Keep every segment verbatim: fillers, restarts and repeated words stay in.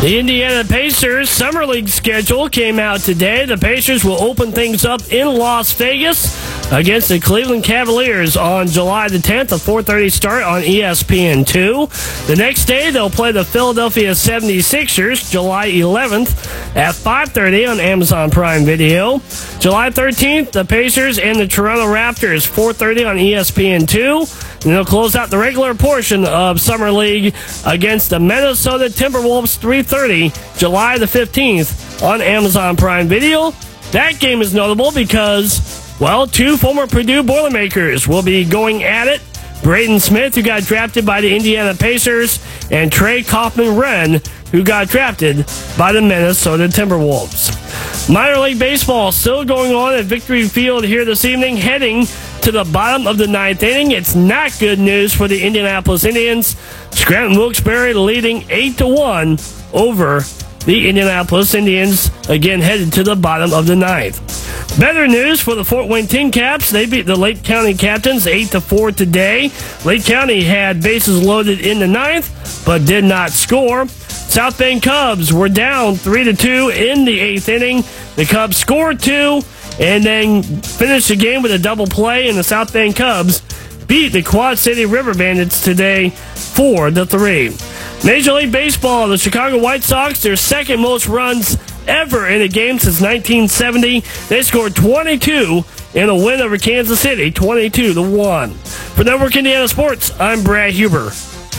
The Indiana Pacers Summer League schedule came out today. The Pacers will open things up in Las Vegas against the Cleveland Cavaliers on July the tenth, a four thirty start on E S P N two. The next day, they'll play the Philadelphia seventy-sixers July eleventh at five thirty on Amazon Prime Video. July thirteenth, the Pacers and the Toronto Raptors, four thirty on E S P N two. And they'll close out the regular portion of Summer League against the Minnesota Timberwolves, three thirty, July the fifteenth on Amazon Prime Video. That game is notable because, well, two former Purdue Boilermakers will be going at it. Braden Smith, who got drafted by the Indiana Pacers, and Trey Kaufman-Renn, who got drafted by the Minnesota Timberwolves. Minor League Baseball still going on at Victory Field here this evening, heading to the bottom of the ninth inning. It's not good news for the Indianapolis Indians. Scranton Wilkes-Barre leading eight to one over the Indianapolis Indians, again headed to the bottom of the ninth. Better news for the Fort Wayne Tin Caps. They beat the Lake County Captains eight to four today. Lake County had bases loaded in the ninth, but did not score. South Bend Cubs were down three to two in the eighth inning. The Cubs scored two and then finished the game with a double play, and the South Bend Cubs beat the Quad City River Bandits today four to three. Major League Baseball, the Chicago White Sox, their second most runs ever in a game since nineteen seventy. They scored twenty-two in a win over Kansas City, twenty-two to one. For Network Indiana Sports, I'm Brad Huber.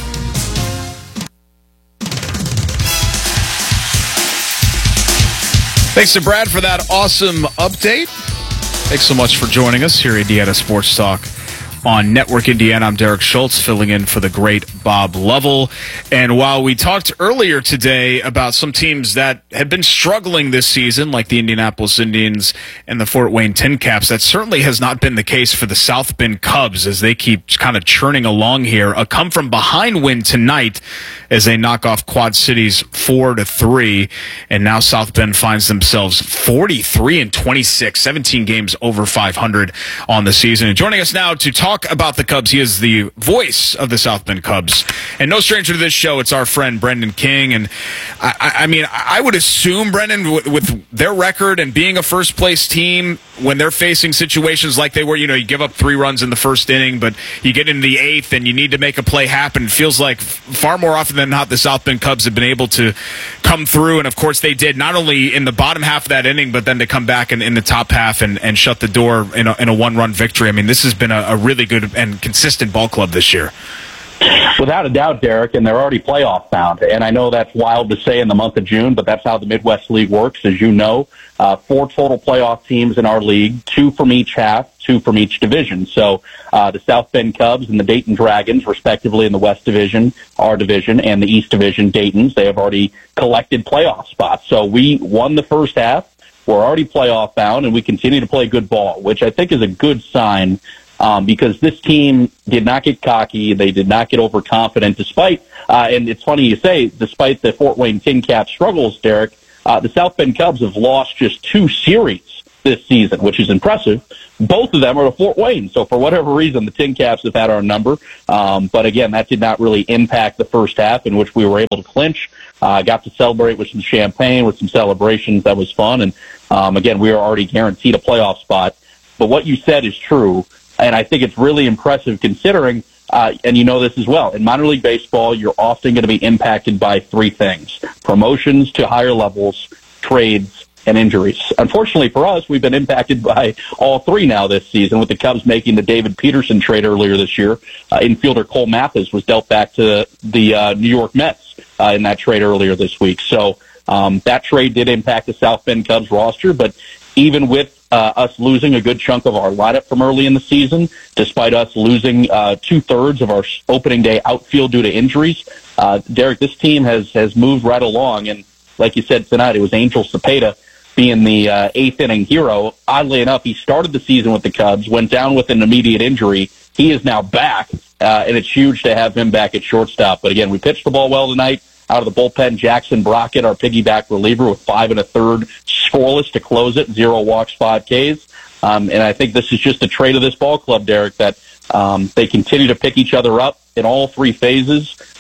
Thanks to Brad for that awesome update. Thanks so much for joining us here at Indiana Sports Talk on Network Indiana. I'm Derek Schultz, filling in for the great Bob Lovell. And while we talked earlier today about some teams that had been struggling this season, like the Indianapolis Indians and the Fort Wayne Tin Caps, that certainly has not been the case for the South Bend Cubs as they keep kind of churning along here. A come-from-behind win tonight as they knock off Quad Cities four to three, and now South Bend finds themselves forty-three and twenty-six, seventeen games over five hundred on the season. And joining us now to talk about the Cubs, he is the voice of the South Bend Cubs, and no stranger to this show. It's our friend Brendan King. And I, I mean, I would assume, Brendan, with, with their record and being a first-place team, when they're facing situations like they were, you know, you give up three runs in the first inning, but you get into the eighth and you need to make a play happen. It feels like far more often than not the South Bend Cubs have been able to come through, and of course they did, not only in the bottom half of that inning, but then to come back in, in the top half and, and shut the door in a, in a one-run victory. I mean, this has been a, a really good and consistent ball club this year. Without a doubt, Derek, and they're already playoff bound. And I know that's wild to say in the month of June, but that's how the Midwest League works, as you know. Uh, four total playoff teams in our league, two from each half, two from each division. So uh, the South Bend Cubs and the Dayton Dragons, respectively, in the West Division, our division, and the East Division, Dayton's, they have already collected playoff spots. So we won the first half. We're already playoff bound, and we continue to play good ball, which I think is a good sign. Um, because this team did not get cocky, they did not get overconfident, despite, uh, and it's funny you say, despite the Fort Wayne Tin Cap struggles, Derek, uh, the South Bend Cubs have lost just two series this season, which is impressive. Both of them are to Fort Wayne, so for whatever reason, the Tin Caps have had our number. Um, but again, that did not really impact the first half, in which we were able to clinch. Uh, got to celebrate with some champagne, with some celebrations. That was fun, and um, again, we are already guaranteed a playoff spot. But what you said is true. And I think it's really impressive considering, uh, and you know this as well, in minor league baseball, you're often going to be impacted by three things: promotions to higher levels, trades, and injuries. Unfortunately for us, we've been impacted by all three now this season, with the Cubs making the David Peterson trade earlier this year. Uh, infielder Cole Mathis was dealt back to the uh, New York Mets uh, in that trade earlier this week. So um, that trade did impact the South Bend Cubs roster, but even with Uh, us losing a good chunk of our lineup from early in the season, despite us losing uh, two-thirds of our opening day outfield due to injuries. Uh, Derek, this team has, has moved right along, and like you said tonight, it was Angel Cepeda being the uh, eighth-inning hero. Oddly enough, he started the season with the Cubs, went down with an immediate injury. He is now back, uh, and it's huge to have him back at shortstop. But again, we pitched the ball well tonight. Out of the bullpen, Jackson Brockett, our piggyback reliever, with five and a third scoreless to close it, zero walks, five Ks. Um, and I think this is just a trait of this ball club, Derek, that um, they continue to pick each other up in all three phases.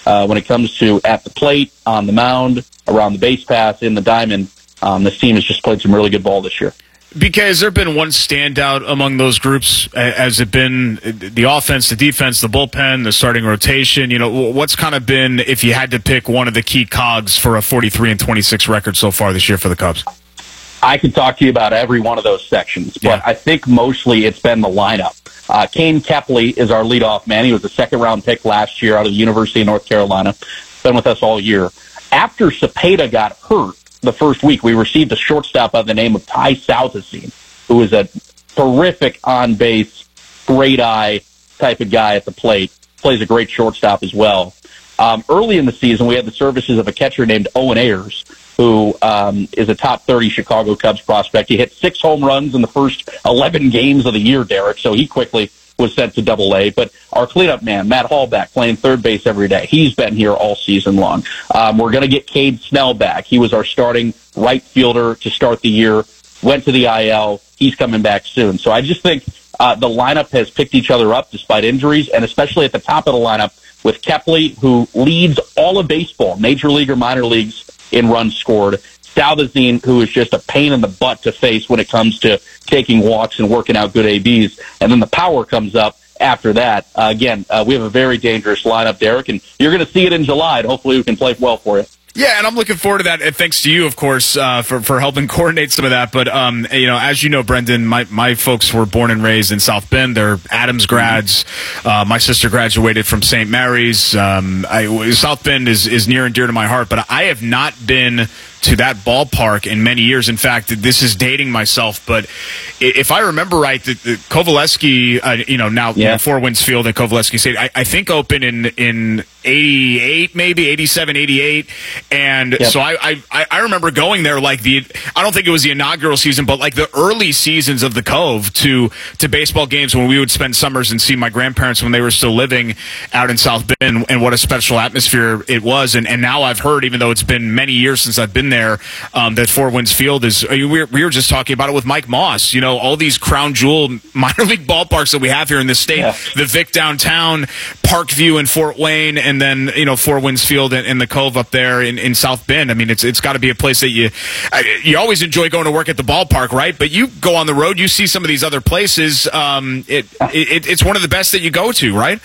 uh, when it comes to at the plate, on the mound, around the base paths, in the diamond, um, this team has just played some really good ball this year. B K, has there been one standout among those groups? Has it been the offense, the defense, the bullpen, the starting rotation? You know, what's kind of been, if you had to pick one of the key cogs for a forty-three and twenty-six record so far this year for the Cubs? I could talk to you about every one of those sections, but yeah. I think mostly it's been the lineup. Uh, Kane Kepley is our leadoff man. He was a second-round pick last year out of the University of North Carolina. Been with us all year. After Cepeda got hurt the first week, we received a shortstop by the name of Ty Southesine, who is a terrific on-base, great eye type of guy at the plate. Plays a great shortstop as well. Um, early in the season, we had the services of a catcher named Owen Ayers, who um, is a top thirty Chicago Cubs prospect. He hit six home runs in the first eleven games of the year, Derek, so he quickly was sent to Double A. But our cleanup man, Matt Hallback, playing third base every day. He's been here all season long. Um, we're going to get Cade Snell back. He was our starting right fielder to start the year, went to the I L. He's coming back soon. So I just think uh, the lineup has picked each other up despite injuries, and especially at the top of the lineup with Kepley, who leads all of baseball, major league or minor leagues, in runs scored. Southesine, who is just a pain in the butt to face when it comes to taking walks and working out good A Bs. And then the power comes up after that. Uh, again, uh, we have a very dangerous lineup, Derek, and you're going to see it in July, and hopefully we can play well for you. Yeah, and I'm looking forward to that, and thanks to you, of course, uh, for, for helping coordinate some of that. But, um, you know, as you know, Brendan, my, my folks were born and raised in South Bend. They're Adams grads. Uh, my sister graduated from Saint Mary's. Um, I, South Bend is, is near and dear to my heart, but I have not been to that ballpark in many years. In fact, this is dating myself, but if I remember right, the, the Kovaleski, uh, you know, now yeah. Four Winds Field at Kovaleski State, I, I think opened in in eighty-eight, maybe eighty-seven, eighty-eight, and yep. so I, I I remember going there like the I don't think it was the inaugural season, but like the early seasons of the Cove to to baseball games when we would spend summers and see my grandparents when they were still living out in South Bend, and what a special atmosphere it was. And and now I've heard, even though it's been many years since I've been there, um, that Four Winds Field is. We were, we were just talking about it with Mike Moss. You know, all these crown jewel minor league ballparks that we have here in this state, yeah. the Vic downtown, Parkview in Fort Wayne, and then you know Four Winds Field and, and the Cove up there in, in South Bend. I mean, it's it's got to be a place that you you always enjoy going to work at the ballpark, right? But you go on the road, you see some of these other places. Um, it, it it's one of the best that you go to, right?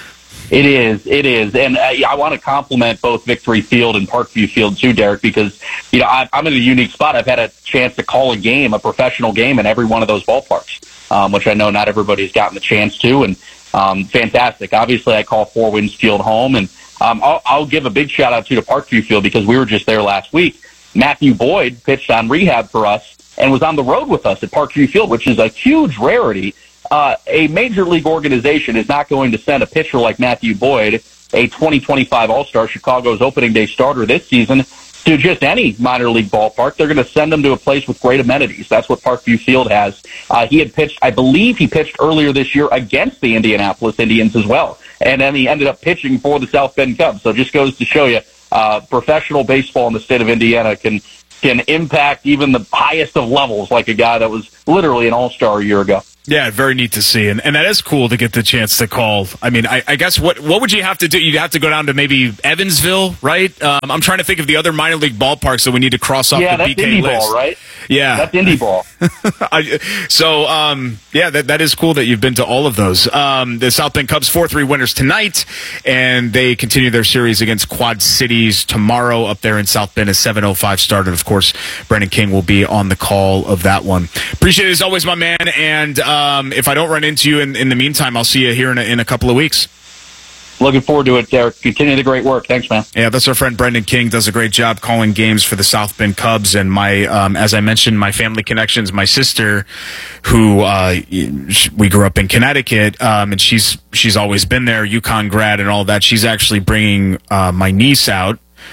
It is, it is, and uh, I want to compliment both Victory Field and Parkview Field too, Derek, because you know I, I'm in a unique spot. I've had a chance to call a game, a professional game, in every one of those ballparks, um, which I know not everybody's gotten the chance to, and um, fantastic. Obviously, I call Four Winds Field home, and um, I'll, I'll give a big shout out to to Parkview Field because we were just there last week. Matthew Boyd pitched on rehab for us and was on the road with us at Parkview Field, which is a huge rarity. Uh, a major league organization is not going to send a pitcher like Matthew Boyd, a twenty twenty-five All-Star, Chicago's opening day starter this season, to just any minor league ballpark. They're going to send him to a place with great amenities. That's what Parkview Field has. Uh, he had pitched, I believe he pitched earlier this year against the Indianapolis Indians as well. And then he ended up pitching for the South Bend Cubs. So it just goes to show you, uh, professional baseball in the state of Indiana can can impact even the highest of levels, like a guy that was literally an all-star a year ago. Yeah, very neat to see, and and that is cool to get the chance to call. I mean, I, I guess what what would you have to do? You'd have to go down to maybe Evansville, right? Um, I'm trying to think of the other minor league ballparks that we need to cross off yeah, the that's B K Indy list. Ball, right? Yeah, that's Indy Ball. I, so, um, yeah, that that is cool that you've been to all of those. Um, the South Bend Cubs four three winners tonight, and they continue their series against Quad Cities tomorrow up there in South Bend. A seven oh five start, and of course, Brendan King will be on the call of that one. Appreciate it as always, my man. And um, if I don't run into you in, in the meantime, I'll see you here in a, in a couple of weeks. Looking forward to it, Derek. Continue the great work. Thanks, man. Yeah, that's our friend Brendan King. Does a great job calling games for the South Bend Cubs. And my, um, as I mentioned, my family connections. My sister, who uh, we grew up in Connecticut, um, and she's she's always been there, UConn grad and all that. She's actually bringing uh, my niece out.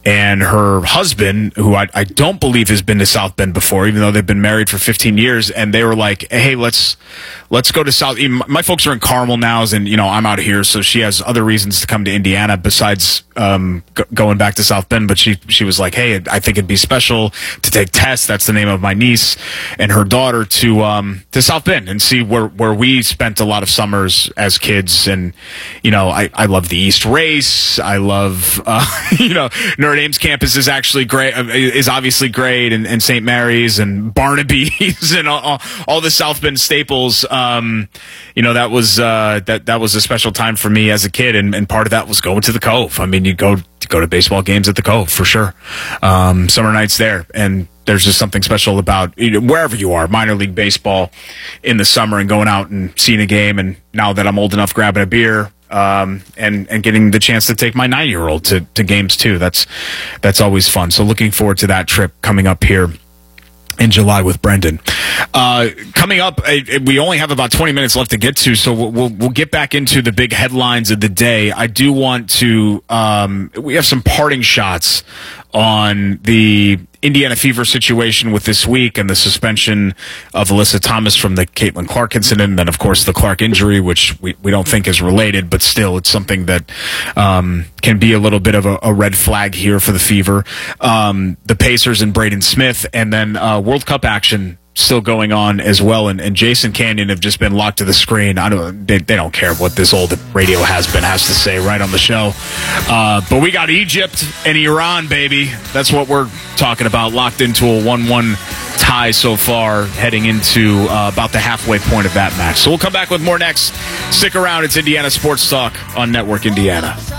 and her husband, who I, I don't believe has been to South Bend before, even though they've been married for fifteen years, and they were like, hey, let's let's go to South. My folks are in Carmel now, and you know I'm out here, so she has other reasons to come to Indiana besides um, g- going back to South Bend. But she she was like, hey, I think it'd be special to take Tess, that's the name of my niece, and her daughter to um, to South Bend and see where where we spent a lot of summers as kids. And you know, I, I love the East Race. I love uh, you know Notre Dame's campus is actually great, is obviously great, and, and Saint Mary's and Barnaby's and all, all, all the South Bend staples. Um, you know, that was uh, that that was a special time for me as a kid, and, and part of that was going to the Cove. I mean, you go go to baseball games at the Cove for sure. Um, summer nights there, and there's just something special about, you know, wherever you are, minor league baseball in the summer, and going out and seeing a game. And now that I'm old enough, grabbing a beer. Um, and, and getting the chance to take my nine-year-old to, to games too. That's, that's always fun. So looking forward to that trip coming up here in July with Brendan. Uh, coming up, uh, we only have about twenty minutes left to get to, so we'll, we'll, we'll get back into the big headlines of the day. I do want to, um, we have some parting shots on the Indiana Fever situation with this week and the suspension of Alyssa Thomas from the Caitlin Clark incident, and then, of course, the Clark injury, which we, we don't think is related, but still it's something that um, can be a little bit of a, a red flag here for the Fever. Um, the Pacers and Braden Smith, and then uh, World Cup action still going on as well, and, and Jason Canyon have just been locked to the screen. I don't, they, they don't care what this old radio has been has to say right on the show. Uh, but we got Egypt and Iran, baby. That's what we're talking about. Locked into a one one tie so far, heading into uh, about the halfway point of that match. So we'll come back with more next. Stick around. It's Indiana Sports Talk on Network Indiana.